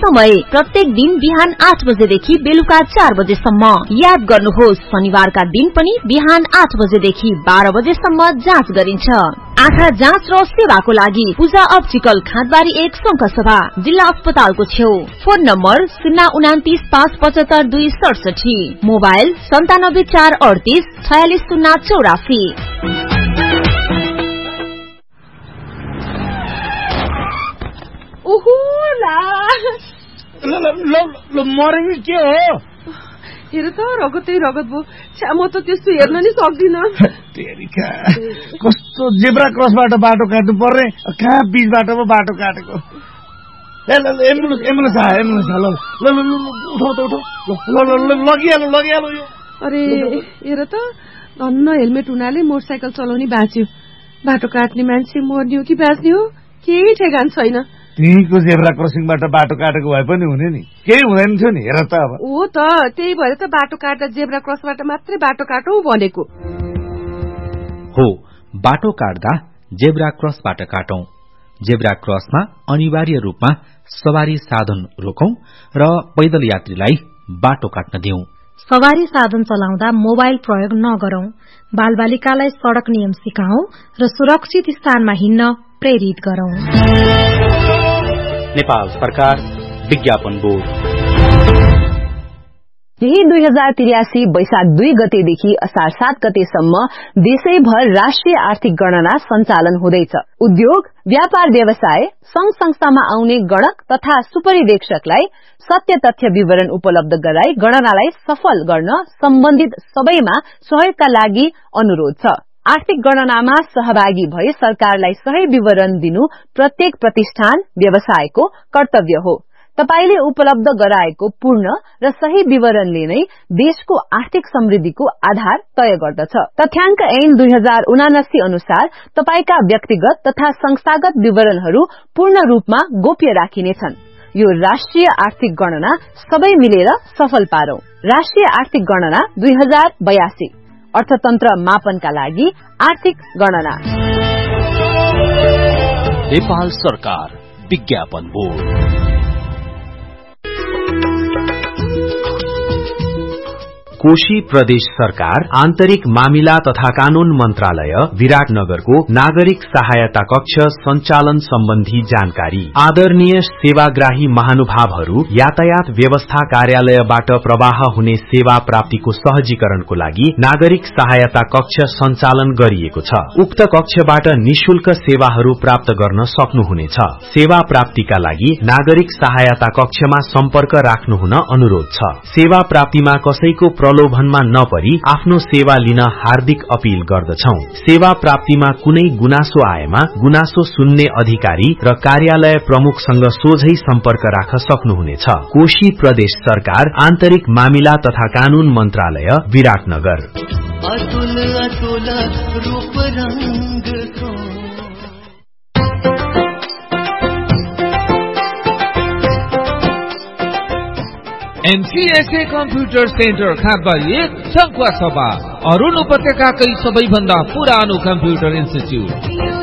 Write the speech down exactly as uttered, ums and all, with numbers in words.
समय प्रत्येक दिन बिहान आठ बजेदेखि बेलुका चार बजेसम्म। याद गर्नुहोस्, शनिबारका दिन पनि बिहान आठ बजेदेखि बाह्र बजेसम्म जाँच गरिन्छ। आँखा जाँच र सेवाको लागि पूजा अप्टिकल खाँदबारी एक शंखसभा जिल्ला अस्पतालको छेउ। फोन नम्बर शून्य उनातिस पाँच पचहत्तर दुई सडसठी। मोबाइल सन्तानब्बे चार अडतिस छयालिस शून्य चौरासी। मरेको के हो? हेर त रगतै रगत भयो। छ्या, म त त्यस्तो हेर्न नि सक्दिन। कस्तो जेब्रा क्रसबाट बाटो काट्नु पर्ने, कहाँ बीचबाट पो बाटो काटेको। एम्बुलेन्स एम्बुलेन्स आयो एम्बुलेन्स ल ल ल उठाउ त उठाउ ल ल लगिहाल्नु लगिहाल्नु यो। अरे हेर त, धन्न हेलमेट हुनाले मोटरसाइकल चलाउने बाँच्यो। बाटो काट्ने मान्छे मर्ने हो कि बाँच्ने हो केही ठेगान छैन। त्यहीको जेब्रा क्रसिङबाट बाटो काटेको भए पनि हुने नि, केही हुँदैन थियो नि। हेर त अब हो त, त्यही भएर त बाटो काट्दा जेब्रा क्रसबाट मात्रै बाटो काटौँ भनेको हो। बाटो काट्दा जेब्रा क्रसबाट काटौं। जेब्रा क्रसमा अनिवार्य रूपमा सवारी साधन रोकौं र पैदल यात्रीलाई बाटो काट्न दिउँ। सवारी साधन चलाउँदा मोबाइल प्रयोग नगरौं। बालबालिकालाई सड़क नियम सिकाऊ र सुरक्षित स्थानमा हिँड्न प्रेरित गरौं। नेपाल सरकार विज्ञापन बोर्ड। यही दुई हजार त्रियासी वैशाख दुई गतेदेखि असार सात गतेसम्म देशैभर राष्ट्रिय आर्थिक गणना सञ्चालन हुँदैछ। उद्योग, व्यापार व्यवसाय, संघ संस्थामा आउने गणक तथा सुपरिवेक्षकलाई सत्य तथ्य विवरण उपलब्ध गराई गणनालाई सफल गर्न सम्बन्धित सबैमा सहयोगका लागि अनुरोध छ। आर्थिक गणनामा सहभागी भई सरकारलाई सही विवरण दिनु प्रत्येक प्रतिष्ठान, व्यवसायको कर्तव्य हो। तपाईले उपलब्ध गराएको पूर्ण र सही विवरणले नै देशको आर्थिक समृद्धिको आधार तय गर्दछ। तथ्याङ्क ऐन दुई हजार उनासी अनुसार तपाईका व्यक्तिगत तथा संस्थागत विवरणहरू पूर्ण रूपमा गोप्य राखिनेछन्। यो राष्ट्रिय आर्थिक गणना सबै मिलेर सफल पारौं। राष्ट्रिय आर्थिक गणना दुई हजार बयासी, अर्थतन्त्र मापनका लागि आर्थिक गणना। नेपाल सरकार विज्ञापन बोर्ड। कोशी प्रदेश सरकार आन्तरिक मामिला तथा कानून मन्त्रालय विराटनगरको नागरिक सहायता कक्ष सञ्चालन सम्बन्धी जानकारी। आदरणीय सेवाग्राही महानुभावहरू, यातायात व्यवस्था कार्यालयबाट प्रवाह हुने सेवा प्राप्तिको सहजीकरणको लागि नागरिक सहायता कक्ष सञ्चालन गरिएको छ। उक्त कक्षबाट निशुल्क सेवाहरू प्राप्त गर्न सक्नुहुनेछ। सेवा प्राप्तिका लागि नागरिक सहायता कक्षमा सम्पर्क राख्नुहुन अनुरोध छ। सेवा प्राप्तिमा कसैको प्रलोभनमा नपरी आफ्नो सेवा लिन हार्दिक अपील गर्दछौं। सेवा प्राप्तिमा कुनै गुनासो आएमा गुनासो सुन्ने अधिकारी र कार्यालय प्रमुखसँग सोझै सम्पर्क राख्न सक्नुहुनेछ। कोशी प्रदेश सरकार आन्तरिक मामिला तथा कानून मन्त्रालय विराटनगर। अतुल अतुल रूप रंगको एनसीएसए कम्प्युटर सेन्टर खाँदबारी एक शङ्खुवा सभा अरुण उपत्यकाकै सबैभन्दा पुरानो कम्प्युटर इन्स्टिच्युट।